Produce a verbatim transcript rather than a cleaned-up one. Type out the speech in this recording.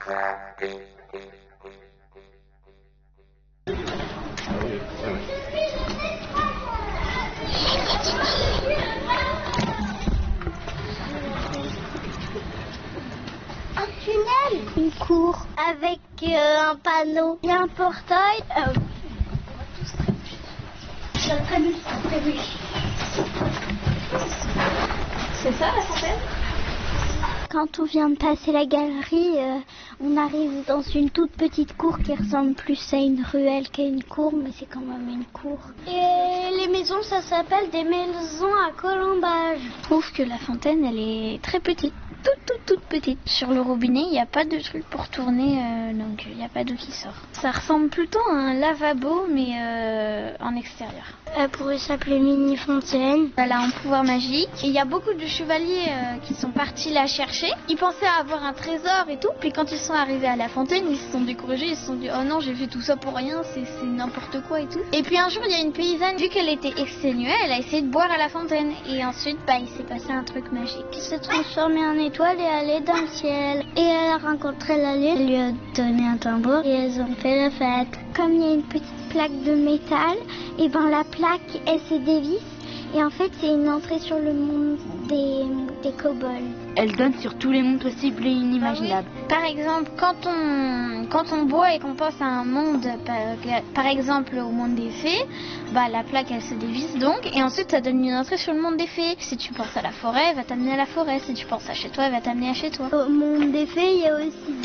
Un tunnel, une cour avec euh, un panneau et un portail. Euh... C'est ça la fontaine? Quand on vient de passer la galerie, euh, on arrive dans une toute petite cour qui ressemble plus à une ruelle qu'à une cour, mais c'est quand même une cour. Et les maisons, ça s'appelle des maisons à colombage. Je trouve que la fontaine, elle est très petite. Toute, toute, toute petite. Sur le robinet, il n'y a pas de truc pour tourner, euh, donc il n'y a pas d'eau qui sort. Ça ressemble plutôt à un lavabo, mais euh, en extérieur. Elle pourrait s'appeler Mini Fontaine. Elle a un pouvoir magique. Il y a beaucoup de chevaliers euh, qui sont partis la chercher. Ils pensaient avoir un trésor et tout. Puis quand ils sont arrivés à la fontaine, ils se sont découragés. Ils se sont dit, oh non, j'ai fait tout ça pour rien, c'est, c'est n'importe quoi et tout. Et puis un jour, il y a une paysanne, vu qu'elle était exténuée, elle a essayé de boire à la fontaine. Et ensuite, bah, il s'est passé un truc magique. Elle s'est transformée en étoile et allée dans le ciel. Et elle a rencontré la lune. Elle lui a donné un tambour et elles ont fait la fête. Comme il y a une petite plaque de métal, et ben la plaque, elle se dévisse. Et en fait, c'est une entrée sur le monde des, des kobolds. Elle donne sur tous les mondes possibles et inimaginables. Ah oui. Par exemple, quand on, quand on boit et qu'on pense à un monde, par, par exemple au monde des fées, bah, la plaque elle se dévisse donc, et ensuite ça donne une entrée sur le monde des fées. Si tu penses à la forêt, elle va t'amener à la forêt. Si tu penses à chez toi, elle va t'amener à chez toi. Au monde des fées, il y a aussi